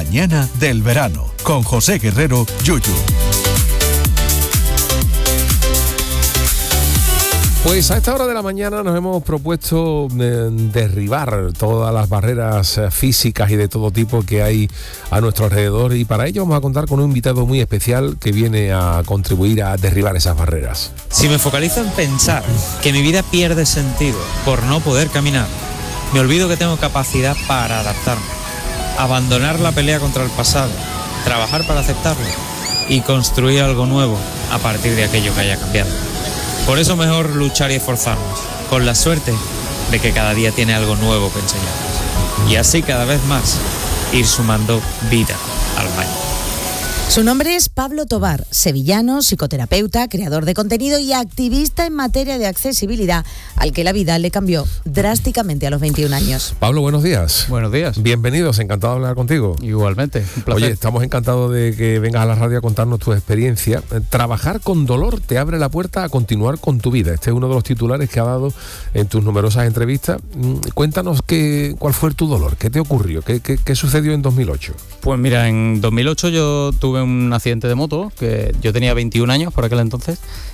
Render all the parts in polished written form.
mañana del verano, con José Guerrero, Yuyu. Pues a esta hora de la mañana nos hemos propuesto derribar todas las barreras físicas y de todo tipo que hay a nuestro alrededor, y para ello vamos a contar con un invitado muy especial que viene a contribuir a derribar esas barreras. Si me focalizo en pensar que mi vida pierde sentido por no poder caminar, me olvido que tengo capacidad para adaptarme, abandonar la pelea contra el pasado, trabajar para aceptarlo y construir algo nuevo a partir de aquello que haya cambiado. Por eso mejor luchar y esforzarnos, con la suerte de que cada día tiene algo nuevo que enseñarnos. Y así cada vez más ir sumando vida al baño. Su nombre es Pablo Tobar, sevillano, psicoterapeuta, creador de contenido y activista en materia de accesibilidad, al que la vida le cambió drásticamente a los 21 años. Pablo, buenos días. Buenos días. Bienvenidos, encantado de hablar contigo. Igualmente, un placer. Oye, estamos encantados de que vengas a la radio a contarnos tu experiencia. Trabajar con dolor te abre la puerta a continuar con tu vida. Este es uno de los titulares que ha dado en tus numerosas entrevistas. Cuéntanos cuál fue tu dolor, qué te ocurrió, qué sucedió en 2008. Pues mira, en 2008 yo tuve un accidente de moto, que yo tenía 21 años por aquel entonces,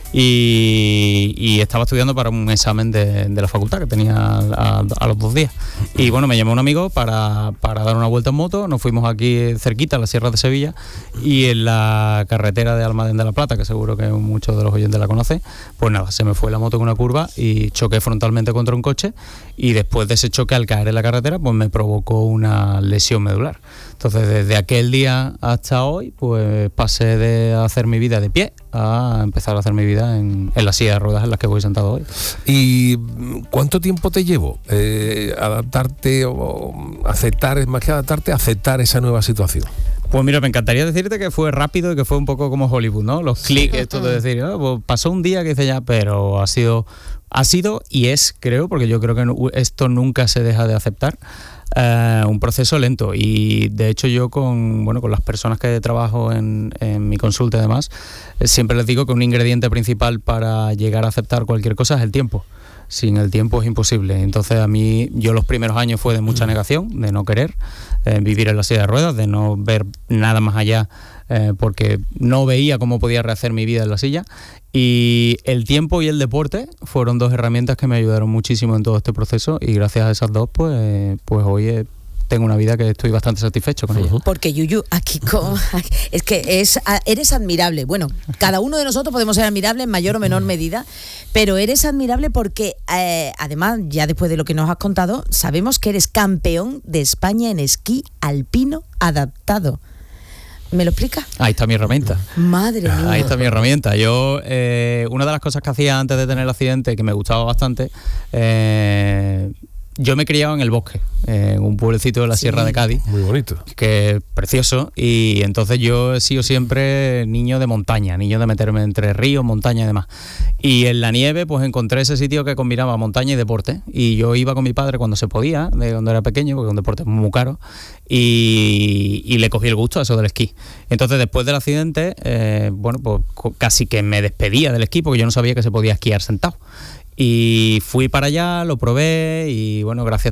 y estaba estudiando para un examen de la facultad que tenía a los 2 días. Y bueno, me llamó un amigo para dar una vuelta en moto. Nos fuimos aquí cerquita, a la Sierra de Sevilla, y en la carretera de Almadén de la Plata, que seguro que muchos de los oyentes la conocen, pues nada, se me fue la moto en una curva y choqué frontalmente contra un coche, y después de ese choque, al caer en la carretera, pues me provocó una lesión medular. Entonces, desde aquel día hasta hoy, pues pasé de hacer mi vida de pie a empezar a hacer mi vida en la silla de ruedas en la que voy sentado hoy. ¿Y cuánto tiempo te llevó adaptarte o aceptar, más que adaptarte, aceptar esa nueva situación? Pues mira, me encantaría decirte que fue rápido y que fue un poco como Hollywood, ¿no? Los clics, esto de decir, pues pasó un día que hice ya, pero ha sido y es, creo, porque yo creo que esto nunca se deja de aceptar, un proceso lento. Y de hecho yo con las personas que trabajo en mi consulta y demás, siempre les digo que un ingrediente principal para llegar a aceptar cualquier cosa es el tiempo. Sin el tiempo es imposible. Entonces yo los primeros años fue de mucha negación, de no querer vivir en la silla de ruedas, de no ver nada más allá, porque no veía cómo podía rehacer mi vida en la silla. Y el tiempo y el deporte fueron 2 herramientas que me ayudaron muchísimo en todo este proceso, y gracias a esas 2 pues hoy tengo una vida que estoy bastante satisfecho con ella. Porque Yuyu, es que eres admirable. Bueno, cada uno de nosotros podemos ser admirables en mayor o menor medida, pero eres admirable porque además, ya después de lo que nos has contado, sabemos que eres campeón de España en esquí alpino adaptado. ¿Me lo explicas? Ahí está mi herramienta. Madre mía. Ahí está mi herramienta. Yo, una de las cosas que hacía antes de tener el accidente, que me gustaba bastante, yo me criaba en el bosque, en un pueblecito de la Sierra de Cádiz. Muy bonito. Que es precioso, y entonces yo he sido siempre niño de montaña, niño de meterme entre ríos, montaña y demás. Y en la nieve pues encontré ese sitio que combinaba montaña y deporte, y yo iba con mi padre cuando se podía, cuando era pequeño, porque es un deporte muy caro, y le cogí el gusto a eso del esquí. Entonces, después del accidente, pues casi que me despedía del esquí, porque yo no sabía que se podía esquiar sentado. Y fui para allá, lo probé, y bueno, gracias